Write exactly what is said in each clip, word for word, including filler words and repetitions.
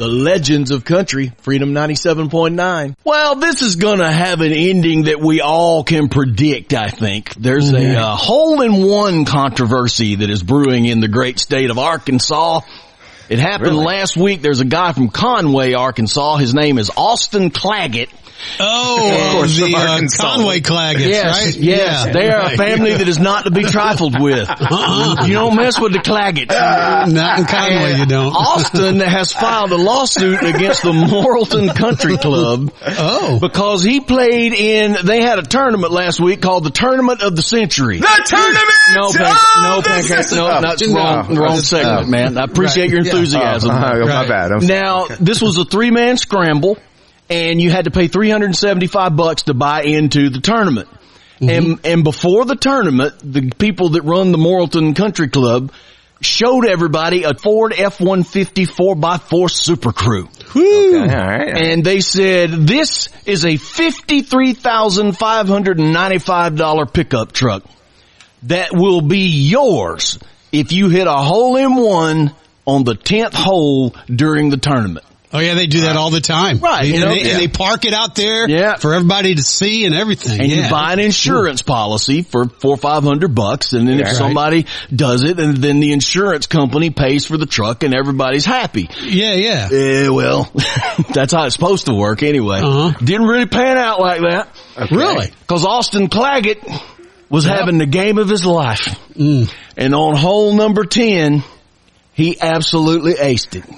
The legends of country, Freedom ninety-seven point nine. Well, this is gonna have an ending that we all can predict, I think. There's a uh, hole-in-one controversy that is brewing in the great state of Arkansas. It happened really? last week. There's a guy from Conway, Arkansas. His name is Austin Claggett. Oh, of course, the uh, Conway Claggett, yes, right? Yes, yeah. they are a family that is not to be trifled with. Uh-uh. You don't mess with the Claggett. Uh, not in Conway, and you don't. Austin has filed a lawsuit against the Morrilton Country Club. Oh. Because he played in, they had a tournament last week called the Tournament of the Century. The Tournament No, pan- no, pancake, no, that's wrong, wrong segment, man. I appreciate your enthusiasm. Oh, uh, my bad. I'm now, this was a three-man scramble. And you had to pay three hundred seventy-five bucks to buy into the tournament. Mm-hmm. And, and before the tournament, the people that run the Morrilton Country Club showed everybody a Ford F one fifty four by four Super Crew. Woo. Okay, all right. And they said, this is a fifty-three thousand five hundred ninety-five dollars pickup truck that will be yours if you hit a hole in one on the tenth hole during the tournament. Oh yeah, they do that all the time. Right. And, You know, they, yeah. and they park it out there Yeah. for everybody to see and everything. And yeah. you buy an insurance policy for four or five hundred bucks, and then if Right. somebody does it, and then the insurance company pays for the truck, and everybody's happy. Yeah, yeah. Eh, well, that's how it's supposed to work anyway. Uh-huh. Didn't really pan out like that. Okay. Really? Because Austin Claggett was Yep. having the game of his life. Mm. And on hole number ten, he absolutely aced it.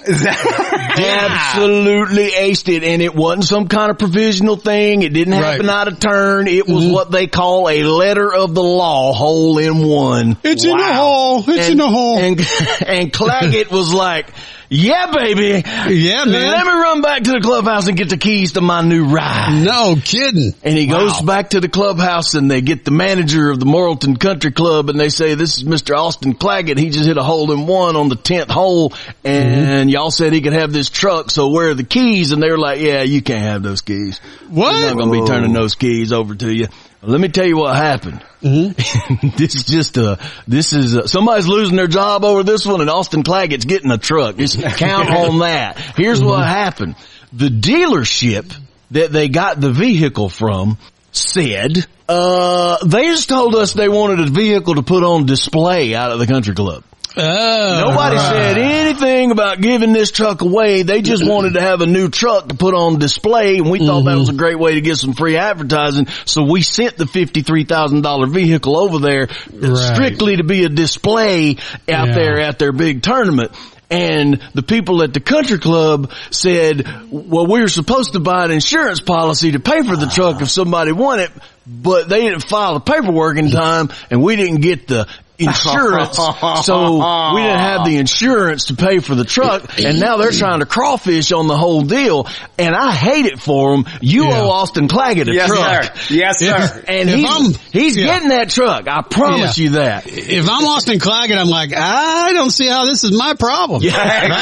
Absolutely aced it. And it wasn't some kind of provisional thing. It didn't happen Right. out of turn. It was Mm-hmm. what they call a letter of the law, hole in one. It's in the hole. It's and, in the hole. And, and Claggett was like, yeah, baby. Yeah, man. Let me run back to the clubhouse and get the keys to my new ride. No kidding. And he Wow. goes back to the clubhouse, and they get the manager of the Morrilton Country Club, and they say, this is Mister Austin Claggett. He just hit a hole in one on the tenth hole, and mm-hmm. y'all said he could have this truck, so where are the keys? And they were like, yeah, you can't have those keys. What? We're not going to be turning those keys over to you. Let me tell you what happened. Mm-hmm. This is just a, this is a, somebody's losing their job over this one, and Austin Claggett's getting a truck. Just count on that. Here's mm-hmm. what happened. The dealership that they got the vehicle from said, uh, they just told us they wanted a vehicle to put on display out at the country club. Oh, Nobody right. said anything about giving this truck away. They just wanted to have a new truck to put on display, and we thought mm-hmm. that was a great way to get some free advertising. So we sent the fifty-three thousand dollars vehicle over there right. strictly to be a display out yeah. there at their big tournament. And the people at the country club said, well, we were supposed to buy an insurance policy to pay for the truck if somebody won it, but they didn't file the paperwork in time, and we didn't get the insurance, so we didn't have the insurance to pay for the truck, and now they're trying to crawfish on the whole deal, and I hate it for them. You Yeah. owe Austin Claggett a Yes, truck. sir. Yes, sir. And If he's, I'm- he's yeah. getting that truck. I promise Yeah. you that. If I'm Austin Claggett, I'm like, I don't see how this is my problem. Yeah,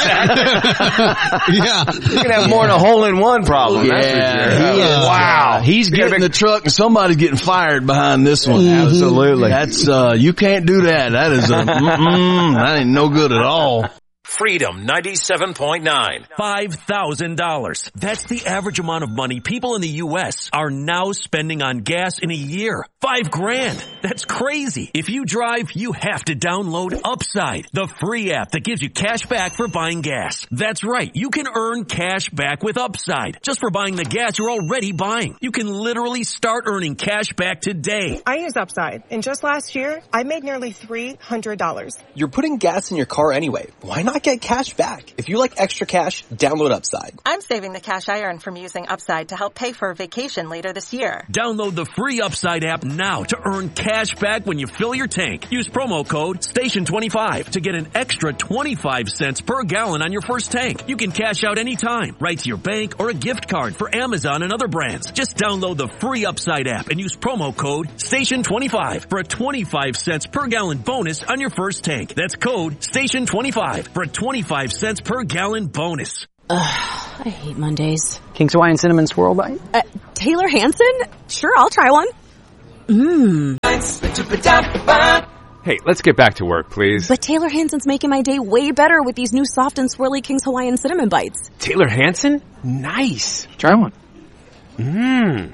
Yeah. You can have more than a hole-in-one problem. That's for Yeah, sure. he is. Wow. He's Yeah, getting big- the truck, and somebody's getting fired behind this one. Mm-hmm. Absolutely. That's, uh, you can't do that. That is a, mm-mm, that ain't no good at all. Freedom ninety-seven point nine. five thousand dollars. That's the average amount of money people in the U S are now spending on gas in a year. Five grand. That's crazy. If you drive, you have to download Upside, the free app that gives you cash back for buying gas. That's right. You can earn cash back with Upside just for buying the gas you're already buying. You can literally start earning cash back today. I use Upside, and just last year, I made nearly three hundred dollars. You're putting gas in your car anyway. Why not get cash back? If you like extra cash, download Upside. I'm saving the cash I earn from using Upside to help pay for a vacation later this year. Download the free Upside app now to earn cash back when you fill your tank. Use promo code station twenty-five to get an extra twenty-five cents per gallon on your first tank. You can cash out anytime, right to your bank or a gift card for Amazon and other brands. Just download the free Upside app and use promo code station twenty-five for a twenty-five cents per gallon bonus on your first tank. That's code station twenty-five for a twenty-five cents per gallon bonus. Ugh, I hate Mondays. King's Hawaiian Cinnamon Swirl Bite? Uh, Taylor Hanson? Sure, I'll try one. Mmm. Hey, let's get back to work, please. But Taylor Hansen's making my day way better with these new soft and swirly King's Hawaiian Cinnamon Bites. Taylor Hansen? Nice. Try one. Mmm.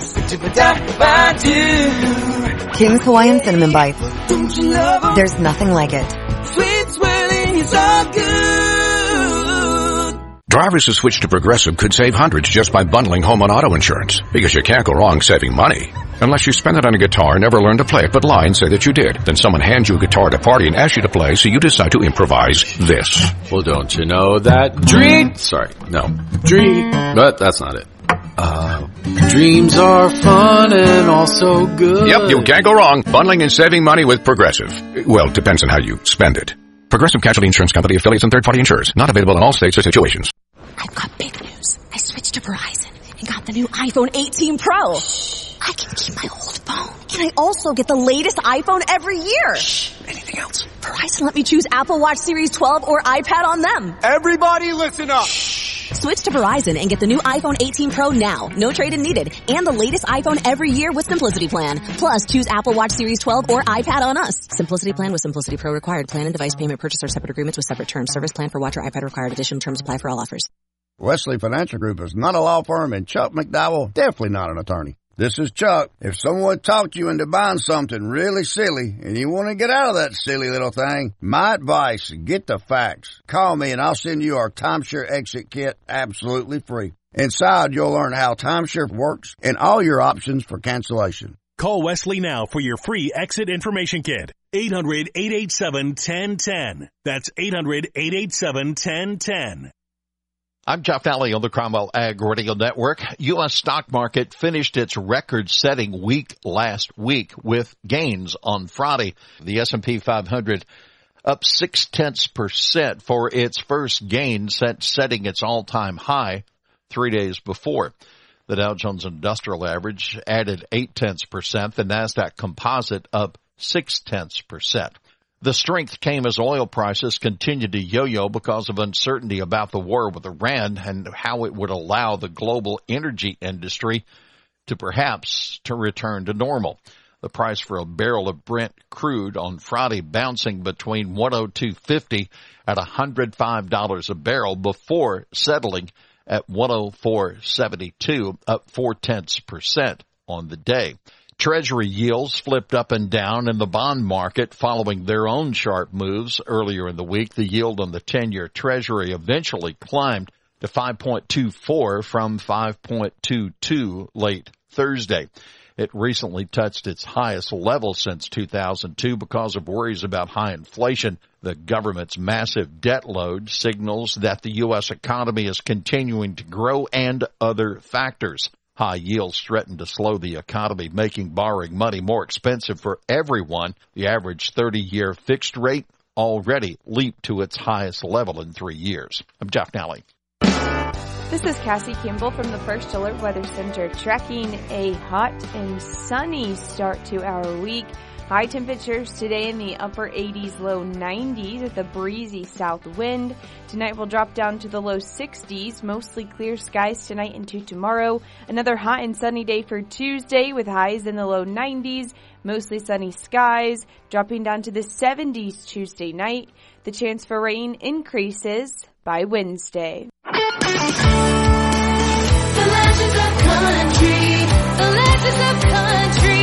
King's Hawaiian Cinnamon Bites. There's nothing like it. Sweet swirling is all good. Drivers who switch to Progressive could save hundreds just by bundling home and auto insurance, because you can't go wrong saving money. Unless you spend it on a guitar and never learn to play it, but lie and say that you did. Then someone hands you a guitar at a party and asks you to play, so you decide to improvise this. Well, don't you know that dream... Sorry, no. Dream... But that's not it. Uh, dreams are fun and also good. Yep, you can't go wrong bundling and saving money with Progressive. Well, it depends on how you spend it. Progressive Casualty Insurance Company, affiliates, and third-party insurers. Not available in all states or situations. I've got big news. I switched to Verizon and got the new iPhone eighteen Pro. I can keep my old phone. And I also get the latest iPhone every year. Shh. Anything else? Verizon let me choose Apple Watch Series twelve or iPad on them. Everybody listen up. Switch to Verizon and get the new iPhone eighteen Pro now. No trade-in needed. And the latest iPhone every year with Simplicity Plan. Plus, choose Apple Watch Series twelve or iPad on us. Simplicity Plan with Simplicity Pro required. Plan and device payment purchase are separate agreements with separate terms. Service plan for watch or iPad required. Additional terms apply for all offers. Wesley Financial Group is not a law firm, and Chuck McDowell definitely not an attorney. This is Chuck. If someone talked you into buying something really silly and you want to get out of that silly little thing, my advice, get the facts. Call me and I'll send you our timeshare exit kit absolutely free. Inside, you'll learn how timeshare works and all your options for cancellation. Call Wesley now for your free exit information kit. eight hundred, eight eight seven, one zero one zero. That's eight hundred, eight eight seven, one zero one zero. I'm Jeff Nally on the Cromwell Ag Radio Network. U S stock market finished its record-setting week last week with gains on Friday. The S and P five hundred up six-tenths percent for its first gain since setting its all-time high three days before. The Dow Jones Industrial Average added eight-tenths percent. The NASDAQ Composite up six-tenths percent. The strength came as oil prices continued to yo-yo because of uncertainty about the war with Iran and how it would allow the global energy industry to perhaps to return to normal. The price for a barrel of Brent crude on Friday bouncing between one oh two fifty at one hundred five dollars a barrel before settling at one oh four seventy-two, up four-tenths percent on the day. Treasury yields flipped up and down in the bond market following their own sharp moves earlier in the week. The yield on the ten-year Treasury eventually climbed to five point two four from five point two two late Thursday. It recently touched its highest level since two thousand two because of worries about high inflation. The government's massive debt load signals that the U S economy is continuing to grow and other factors. High yields threaten to slow the economy, making borrowing money more expensive for everyone. The average thirty-year fixed rate already leaped to its highest level in three years. I'm Jeff Nally. This is Cassie Kimball from the First Alert Weather Center, tracking a hot and sunny start to our week. High temperatures today in the upper eighties, low nineties with a breezy south wind. Tonight will drop down to the low sixties, mostly clear skies tonight into tomorrow. Another hot and sunny day for Tuesday with highs in the low nineties, mostly sunny skies, dropping down to the seventies Tuesday night. The chance for rain increases by Wednesday. The legends of country, the legends of country.